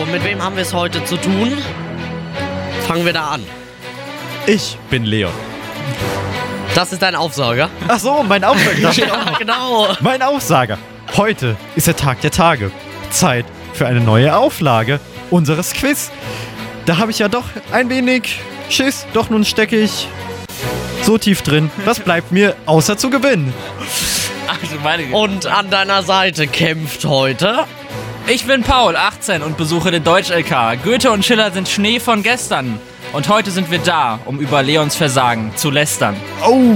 und mit wem haben wir es heute zu tun? Fangen wir da an. Ich bin Leon. Das ist dein Aufsager? Ach so, mein Aufsager. Da steht auch noch. Genau. Mein Aufsager. Heute ist der Tag der Tage. Zeit für eine neue Auflage unseres Quiz. Da habe ich ja doch ein wenig Schiss. Doch nun stecke ich so tief drin. Was bleibt mir, außer zu gewinnen? Und an deiner Seite kämpft heute... Ich bin Paul, 18 und besuche den Deutsch-LK. Goethe und Schiller sind Schnee von gestern. Und heute sind wir da, um über Leons Versagen zu lästern. Oh.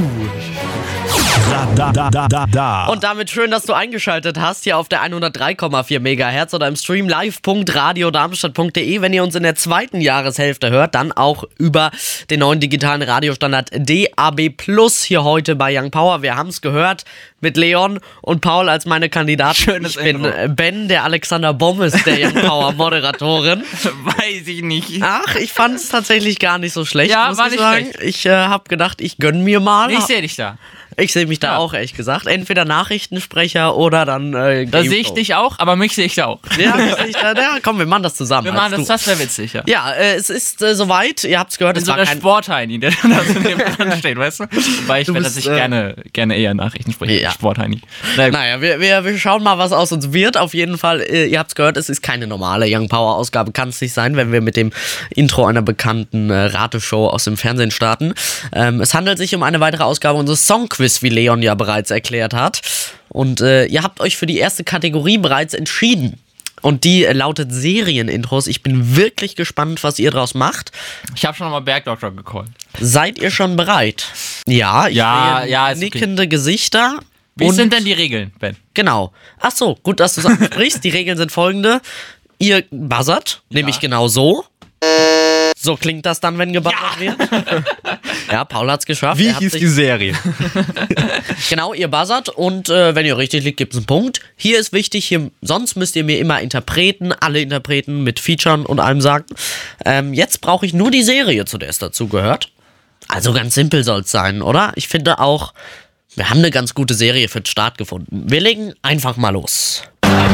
Und damit schön, dass du eingeschaltet hast, hier auf der 103,4 MHz oder im Stream live.radiodarmstadt.de. Wenn ihr uns in der zweiten Jahreshälfte hört, dann auch über den neuen digitalen Radiostandard DAB+, hier heute bei Young Power. Wir haben es gehört mit Leon und Paul als meine Kandidaten. Schönes Ich bin Intro. Ben, der Alexander Bommes, der Young Power Moderatorin. Weiß ich nicht. Ach, ich fand es tatsächlich gar nicht so schlecht, Ja, muss war ich nicht sagen. schlecht. Ich habe gedacht, ich gönn mir mal. Ich sehe dich da. Ich sehe mich da Ja. auch, ehrlich gesagt. Entweder Nachrichtensprecher oder dann Da sehe ich dich auch, aber mich sehe ich da auch. Ja, komm, wir machen das zusammen. Wir machen das wäre witzig, ja. Ja, es ist soweit. Ihr habt es gehört, Ich es bin so war der kein... Sportheini, der da so neben dran steht, weißt du? Weil ich Du werde bist, dass ich gerne eher Nachrichten spreche. Ja. Sportheini. Naja, wir schauen mal, was aus uns wird. Auf jeden Fall, ihr habt es gehört, es ist keine normale Young Power Ausgabe. Kann es nicht sein, wenn wir mit dem Intro einer bekannten Rateshow aus dem Fernsehen starten. Es handelt sich um eine weitere Ausgabe unseres Songquiz, wie Leon ja bereits erklärt hat. Und ihr habt euch für die erste Kategorie bereits entschieden. Und die lautet Serienintros. Ich bin wirklich gespannt, was ihr draus macht. Ich habe schon mal Bergdoktor gecallt. Seid ihr schon bereit? Ja, ich sehe Ja, ist okay. nickende Gesichter. Wie Und- sind denn die Regeln, Ben? Genau. Ach so, gut, dass du es ansprichst. Die Regeln sind folgende. Ihr buzzert, nämlich genau so. So klingt das dann, wenn gebuzzert wird. Ja, Paul hat's geschafft. Wie Er hat hieß sich- die Serie? Genau, ihr buzzert und wenn ihr richtig liegt, gibt's einen Punkt. Hier ist wichtig, sonst müsst ihr mir immer alle Interpreten mit Featuren und allem sagen. Jetzt brauche ich nur die Serie, zu der es dazu gehört. Also ganz simpel soll's sein, oder? Ich finde auch, wir haben eine ganz gute Serie für den Start gefunden. Wir legen einfach mal los.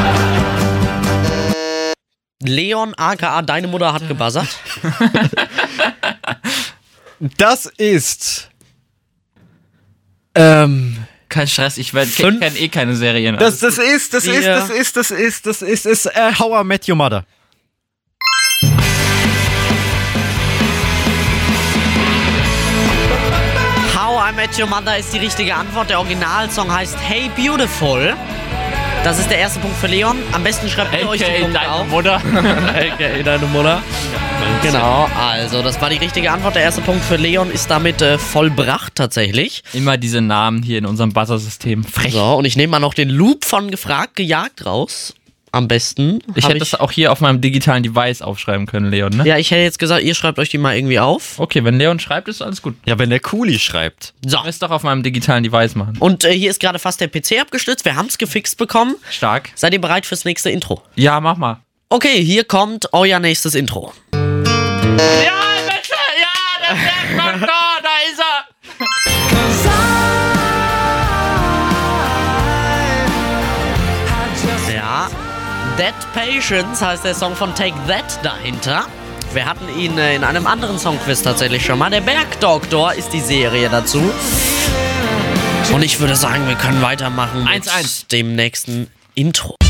Leon, aka deine Mutter, hat gebuzzert. Das ist... Kein Stress, ich kenne Fünf. keine Serien. Das ist How I Met Your Mother. How I Met Your Mother ist die richtige Antwort. Der Originalsong heißt Hey Beautiful. Das ist der erste Punkt für Leon. Am besten schreibt ihr euch die Punkte deine auf. Mutter. AKA deine Mutter. Genau, also das war die richtige Antwort. Der erste Punkt für Leon ist damit vollbracht tatsächlich. Immer diese Namen hier in unserem Buzzer-System. Frech. So, und ich nehme mal noch den Loop von gefragt, gejagt raus. Am besten. Ich hätte das auch hier auf meinem digitalen Device aufschreiben können, Leon, ne? Ja, ich hätte jetzt gesagt, ihr schreibt euch die mal irgendwie auf. Okay, wenn Leon schreibt, ist alles gut. Ja, wenn der Kuli schreibt. So. Ich es doch auf meinem digitalen Device machen. Und hier ist gerade fast der PC abgestürzt. Wir haben es gefixt bekommen. Stark. Seid ihr bereit fürs nächste Intro? Ja, mach mal. Okay, hier kommt euer nächstes Intro. Ja, bitte! Ja, der Bergdoktor, da ist er! Ja, Dead Patience heißt der Song von Take That dahinter. Wir hatten ihn in einem anderen Songquiz tatsächlich schon mal. Der Bergdoktor ist die Serie dazu. Und ich würde sagen, wir können weitermachen mit 1-1. dem nächsten Intro.